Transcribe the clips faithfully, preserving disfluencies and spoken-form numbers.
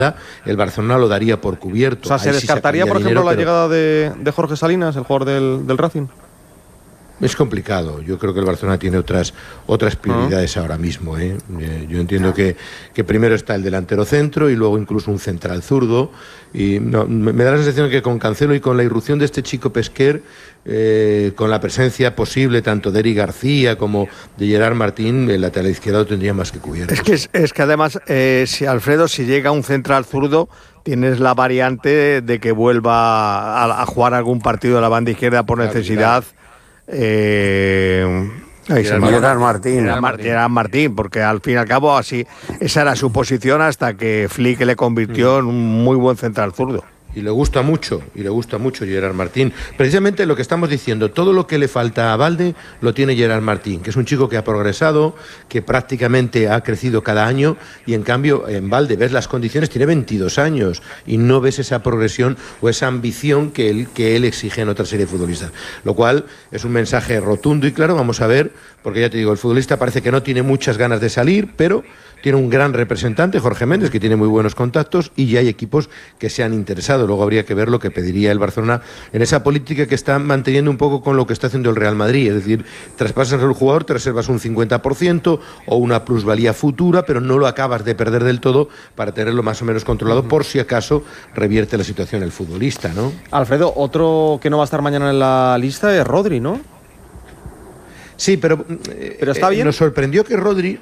el Barcelona lo daría por cubierto. O sea, ¿se Ahí descartaría, sí por ejemplo, dinero, la pero... llegada de, de Jorge Salinas, el jugador del, del Racing? Es complicado. Yo creo que el Barcelona tiene otras otras prioridades uh-huh. ahora mismo. ¿eh? Eh, yo entiendo que, que primero está el delantero centro y luego incluso un central zurdo. Y no, me, me da la sensación que con Cancelo y con la irrupción de este chico Pesquer, eh, con la presencia posible tanto de Eric García como de Gerard Martín, el lateral izquierdo lo tendría más que cubierto. Es que, es, es que además, eh, si Alfredo, si llega un central zurdo, tienes la variante de que vuelva a, a jugar algún partido de la banda izquierda por necesidad. Claro. Eh, ahí se Gerard Martín. Gerard Martín. Gerard Martín, porque al fin y al cabo así esa era su posición hasta que Flick le convirtió mm. en un muy buen central zurdo. Y le gusta mucho, y le gusta mucho Gerard Martín. Precisamente lo que estamos diciendo, todo lo que le falta a Balde lo tiene Gerard Martín, que es un chico que ha progresado, que prácticamente ha crecido cada año, y en cambio en Balde ves las condiciones, tiene veintidós años, y no ves esa progresión o esa ambición que él, que él exige en otra serie de futbolistas. Lo cual es un mensaje rotundo y claro, vamos a ver, porque ya te digo, el futbolista parece que no tiene muchas ganas de salir, pero tiene un gran representante, Jorge Méndez, que tiene muy buenos contactos, y ya hay equipos que se han interesado. Luego habría que ver lo que pediría el Barcelona en esa política que está manteniendo un poco con lo que está haciendo el Real Madrid, es decir, traspasas al jugador, te reservas un cincuenta por ciento o una plusvalía futura, pero no lo acabas de perder del todo para tenerlo más o menos controlado, uh-huh. por si acaso revierte la situación el futbolista, ¿no? Alfredo, otro que no va a estar mañana en la lista es Rodri, ¿no? Sí, pero, pero está bien. Eh, nos sorprendió que Rodri...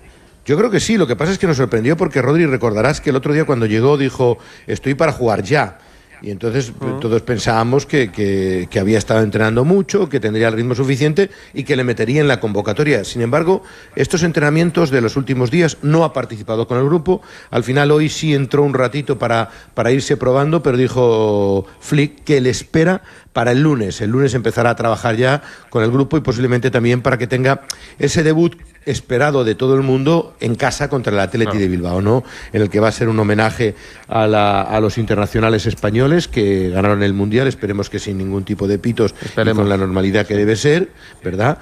Yo creo que sí, lo que pasa es que nos sorprendió porque Rodri, recordarás que el otro día cuando llegó dijo, estoy para jugar ya. Y entonces uh-huh. todos pensábamos que, que, que había estado entrenando mucho, que tendría el ritmo suficiente y que le metería en la convocatoria. Sin embargo, estos entrenamientos de los últimos días no ha participado con el grupo. Al final hoy sí entró un ratito para, para irse probando, pero dijo Flick que le espera para el lunes. El lunes empezará a trabajar ya con el grupo y posiblemente también para que tenga ese debut esperado de todo el mundo en casa contra el Athletic de Bilbao, ¿no? En el que va a ser un homenaje a, la, a los internacionales españoles que ganaron el Mundial, esperemos que sin ningún tipo de pitos esperemos. Y con la normalidad que debe ser, ¿verdad?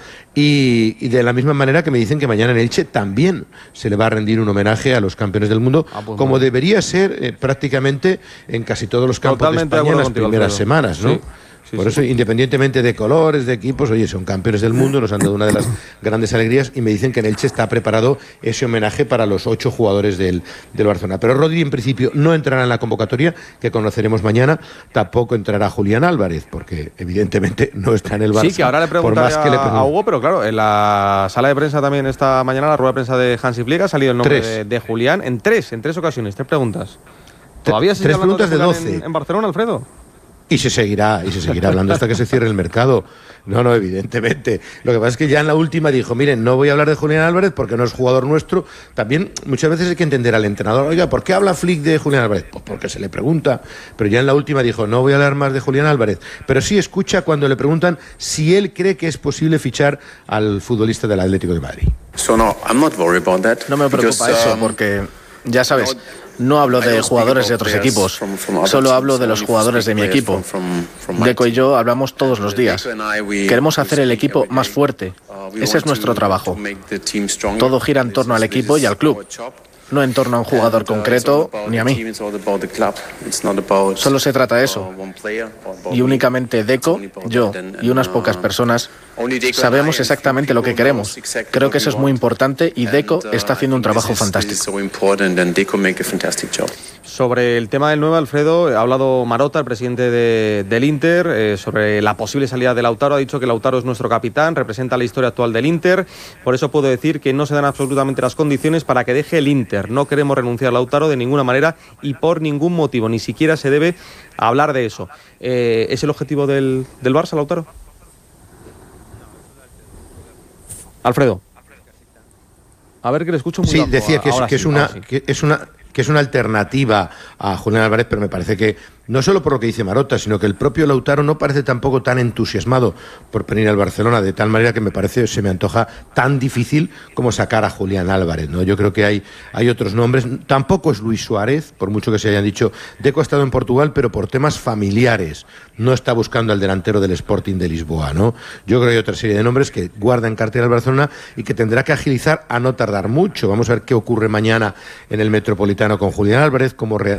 Y, y de la misma manera que me dicen que mañana en Elche también se le va a rendir un homenaje a los campeones del mundo, ah, pues como no. debería ser eh, prácticamente en casi todos los campos Totalmente de España en las primeras Alfredo. semanas, ¿no? Sí. Sí, Por eso, sí. independientemente de colores, de equipos, oye, son campeones del mundo, nos han dado una de las grandes alegrías y me dicen que en Elche está preparado ese homenaje para los ocho jugadores del, del Barcelona. Pero Rodri, en principio, no entrará en la convocatoria, que conoceremos mañana, tampoco entrará Julián Álvarez, porque evidentemente no está en el Barça. Sí, que ahora le preguntaré a, le a Hugo, pero claro, en la sala de prensa también esta mañana, la rueda de prensa de Hansi Flick, ha salido el nombre de, de Julián en tres, en tres ocasiones, tres preguntas. ¿Todavía se Tres preguntas de, de doce en, en Barcelona, Alfredo? Y se seguirá, y se seguirá hablando hasta que se cierre el mercado. No, no, evidentemente. Lo que pasa es que ya en la última dijo, miren, no voy a hablar de Julián Álvarez porque no es jugador nuestro. También muchas veces hay que entender al entrenador, oiga, ¿por qué habla Flick de Julián Álvarez? Pues porque se le pregunta. Pero ya en la última dijo, no voy a hablar más de Julián Álvarez. Pero sí escucha cuando le preguntan si él cree que es posible fichar al futbolista del Atlético de Madrid. So no, I'm not worried about that. No me preocupa because, eso, um, porque ya sabes... No hablo de jugadores de otros equipos, solo hablo de los jugadores de mi equipo. Deco y yo hablamos todos los días. Queremos hacer el equipo más fuerte. Ese es nuestro trabajo. Todo gira en torno al equipo y al club. No en torno a un jugador concreto ni a mí. Solo se trata de eso. Y únicamente Deco, yo y unas pocas personas sabemos exactamente lo que queremos. Creo que eso es muy importante y Deco está haciendo un trabajo fantástico. Sobre el tema del nueve, Alfredo, ha hablado Marotta, el presidente de, del Inter, eh, sobre la posible salida de Lautaro. Ha dicho que Lautaro es nuestro capitán, representa la historia actual del Inter. Por eso puedo decir que no se dan absolutamente las condiciones para que deje el Inter. No queremos renunciar a Lautaro de ninguna manera y por ningún motivo. Ni siquiera se debe hablar de eso. Eh, ¿Es el objetivo del, del Barça, Lautaro? Alfredo. A ver, que le escucho muy Sí, bajo. decía que es, que, sí, es una, sí. que es una... que es una alternativa a Julián Álvarez, pero me parece que no solo por lo que dice Marotta, sino que el propio Lautaro no parece tampoco tan entusiasmado por venir al Barcelona, de tal manera que me parece, se me antoja tan difícil como sacar a Julián Álvarez, ¿no? Yo creo que hay, hay otros nombres, tampoco es Luis Suárez, por mucho que se hayan dicho. Deco ha estado en Portugal, pero por temas familiares, no está buscando al delantero del Sporting de Lisboa, ¿no? Yo creo que hay otra serie de nombres que guarda en cartera el Barcelona y que tendrá que agilizar a no tardar mucho. Vamos a ver qué ocurre mañana en el Metropolitano con Julián Álvarez, cómo re